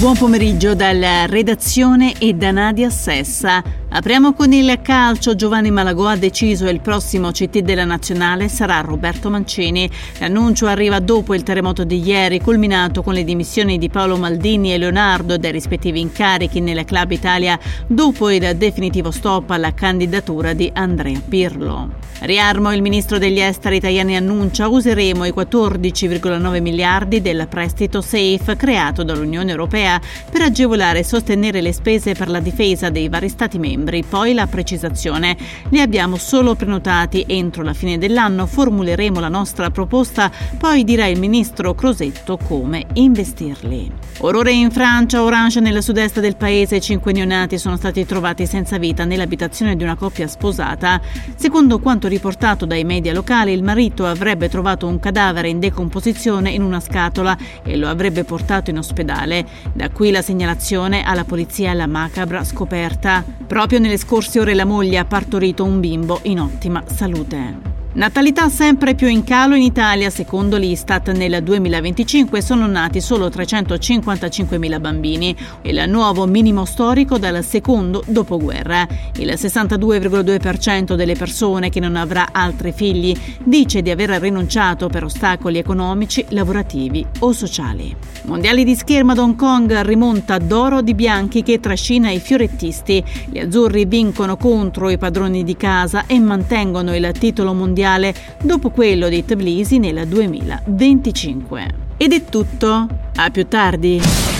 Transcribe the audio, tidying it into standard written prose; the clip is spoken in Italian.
Buon pomeriggio dalla redazione e da Nadia Sessa. Apriamo con il calcio. Giovanni Malagò ha deciso il prossimo CT della Nazionale sarà Roberto Mancini. L'annuncio arriva dopo il terremoto di ieri, culminato con le dimissioni di Paolo Maldini e Leonardo dai rispettivi incarichi nella Club Italia dopo il definitivo stop alla candidatura di Andrea Pirlo. Riarmo, il ministro degli esteri italiani annuncia: useremo i 14,9 miliardi del prestito SAFE creato dall'Unione Europea per agevolare e sostenere le spese per la difesa dei vari Stati membri. Poi la precisazione: li abbiamo solo prenotati, entro la fine dell'anno formuleremo la nostra proposta, poi dirà il ministro Crosetto come investirli. Orrore in Francia, Orange nel sud-est del paese, 5 neonati sono stati trovati senza vita nell'abitazione di una coppia sposata. Secondo quanto riportato dai media locali, il marito avrebbe trovato un cadavere in decomposizione in una scatola e lo avrebbe portato in ospedale. Da qui la segnalazione alla polizia e la macabra scoperta. Proprio nelle scorse ore la moglie ha partorito un bimbo in ottima salute. Natalità sempre più in calo in Italia. Secondo l'Istat nel 2025 sono nati solo 355.000 bambini, il nuovo minimo storico dal secondo dopoguerra. Il 62,2% delle persone che non avrà altri figli dice di aver rinunciato per ostacoli economici, lavorativi o sociali. Mondiali di scherma ad Hong Kong, rimonta d'oro di Bianchi che trascina i fiorettisti. Gli azzurri vincono contro i padroni di casa e mantengono il titolo mondiale dopo quello di Tbilisi nel 2025. Ed è tutto, a più tardi.